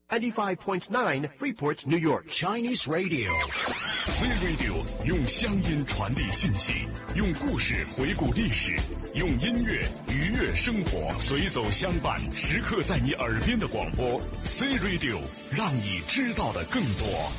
95.9 Freeport, New York. Chinese Radio. Z Radio 用乡音传递信息，用故事回顾历史，用音乐愉悦生活，随走相伴，时刻在你耳边的广播 Z Radio， 让你知道的更多。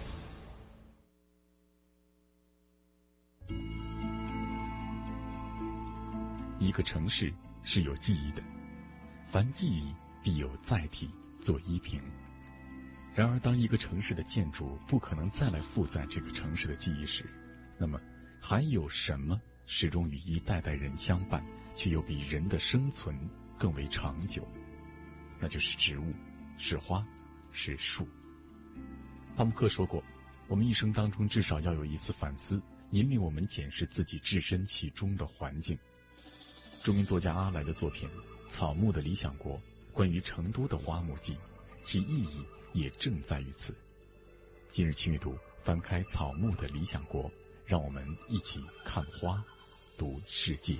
一个城市是有记忆的，凡记忆必有载体做依凭。然而当一个城市的建筑不可能再来负载这个城市的记忆时，那么还有什么始终与一代代人相伴，却又比人的生存更为长久？那就是植物，是花，是树。巴慕克说过，我们一生当中至少要有一次反思，引领我们检视自己置身其中的环境。著名作家阿来的作品《草木的理想国》，关于成都的花木记，其意义也正在于此。今日轻阅读，翻开《草木的理想国》，让我们一起看花，读世界。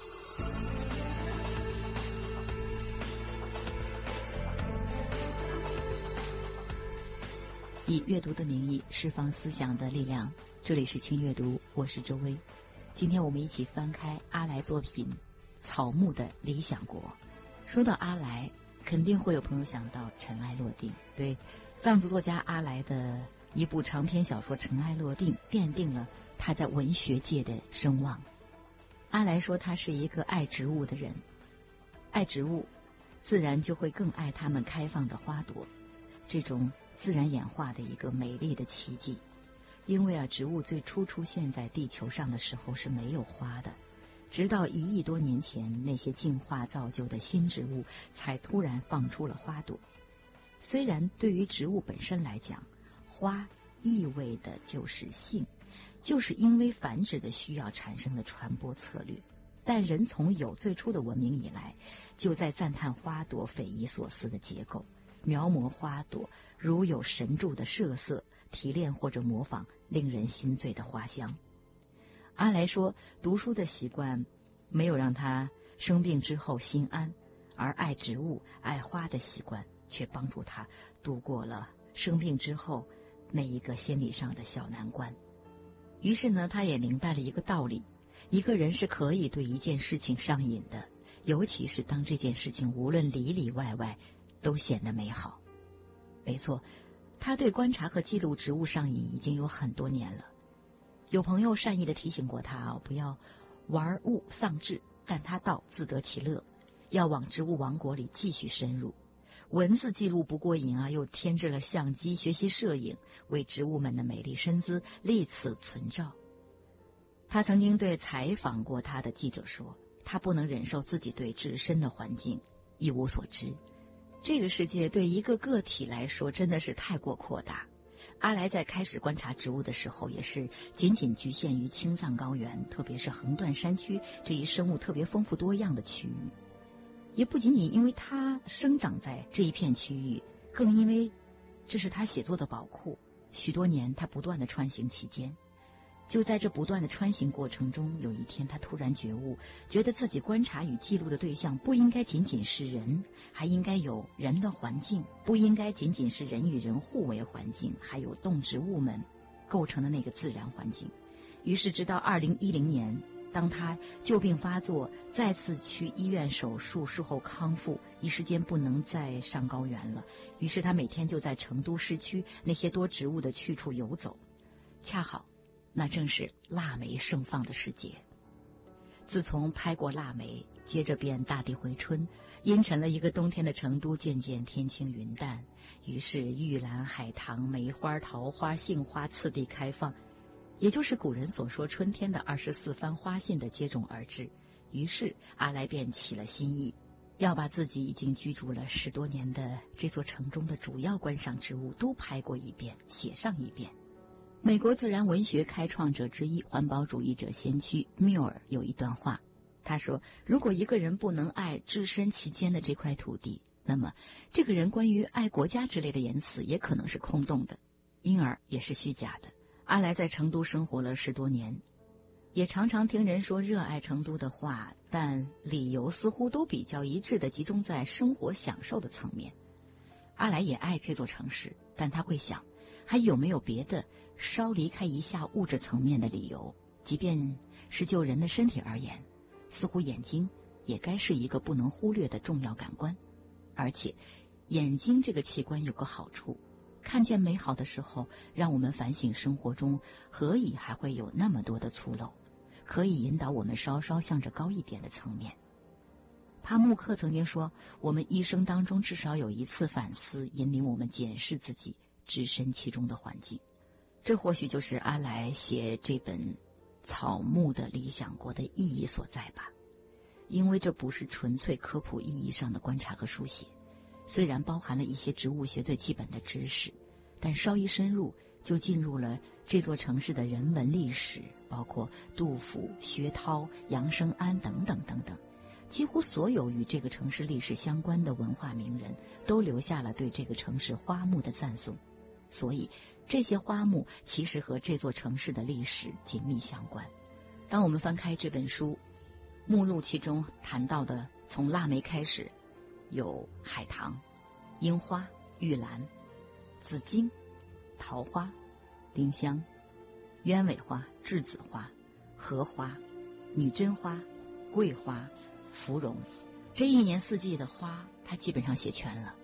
以阅读的名义释放思想的力量，这里是轻阅读，我是周薇。今天我们一起翻开阿来作品《草木的理想国》。说到阿来，肯定会有朋友想到《尘埃落定》，对，藏族作家阿来的一部长篇小说《尘埃落定》奠定了他在文学界的声望。阿来说他是一个爱植物的人，爱植物自然就会更爱它们开放的花朵，这种自然演化的一个美丽的奇迹。因为植物最初出现在地球上的时候是没有花的，直到1亿多年前，那些进化造就的新植物才突然放出了花朵。虽然对于植物本身来讲，花意味的就是性，就是因为繁殖的需要产生的传播策略，但人从有最初的文明以来，就在赞叹花朵匪夷所思的结构，描摹花朵如有神助的设色，提炼或者模仿令人心醉的花香。阿来说，读书的习惯没有让他生病之后心安，而爱植物爱花的习惯却帮助他度过了生病之后那一个心理上的小难关。于是呢，他也明白了一个道理，一个人是可以对一件事情上瘾的，尤其是当这件事情无论里里外外都显得美好。没错，他对观察和记录植物上瘾已经有很多年了。有朋友善意地提醒过他不要玩物丧志，但他道自得其乐，要往植物王国里继续深入。文字记录不过瘾又添置了相机，学习摄影，为植物们的美丽身姿历此存照。他曾经对采访过他的记者说，他不能忍受自己对自身的环境一无所知。这个世界对一个个体来说真的是太过扩大。阿来在开始观察植物的时候，也是仅仅局限于青藏高原，特别是横断山区这一生物特别丰富多样的区域。也不仅仅因为它生长在这一片区域，更因为这是他写作的宝库。许多年他不断的穿行其间，就在这不断的穿行过程中，有一天他突然觉悟，觉得自己观察与记录的对象不应该仅仅是人，还应该有人的环境，不应该仅仅是人与人互为环境，还有动植物们构成的那个自然环境。于是直到2010年，当他旧病发作，再次去医院手术，术后康复，一时间不能再上高原了。于是他每天就在成都市区那些多植物的去处游走，恰好那正是腊梅盛放的时节。自从拍过腊梅，接着便大地回春，阴沉了一个冬天的成都渐渐天清云淡，于是玉兰、海棠、梅花、桃花、杏花次第开放，也就是古人所说春天的24番花信的接踵而至。于是阿来便起了心意，要把自己已经居住了10多年的这座城中的主要观赏植物都拍过一遍，写上一遍。美国自然文学开创者之一，环保主义者先驱缪尔有一段话，他说，如果一个人不能爱置身其间的这块土地，那么这个人关于爱国家之类的言辞也可能是空洞的，因而也是虚假的。阿来在成都生活了10多年，也常常听人说热爱成都的话，但理由似乎都比较一致地集中在生活享受的层面。 阿来也爱这座城市，但他会想，还有没有别的稍离开一下物质层面的理由？即便是就人的身体而言，似乎眼睛也该是一个不能忽略的重要感官。而且眼睛这个器官有个好处，看见美好的时候，让我们反省生活中何以还会有那么多的粗陋，可以引导我们稍稍向着高一点的层面。帕慕克曾经说，我们一生当中至少有一次反思，引领我们检视自己置身其中的环境。这或许就是阿来写这本草木的理想国的意义所在吧。因为这不是纯粹科普意义上的观察和书写，虽然包含了一些植物学最基本的知识，但稍一深入就进入了这座城市的人文历史，包括杜甫、薛涛、杨生安等等等等。几乎所有与这个城市历史相关的文化名人都留下了对这个城市花木的赞颂，所以这些花木其实和这座城市的历史紧密相关。当我们翻开这本书，目录其中谈到的，从腊梅开始，有海棠、樱花、玉兰、紫荆、桃花、丁香、鸢尾花、栀子花、荷花、女贞花、桂花、芙蓉。这一年四季的花，它基本上写全了。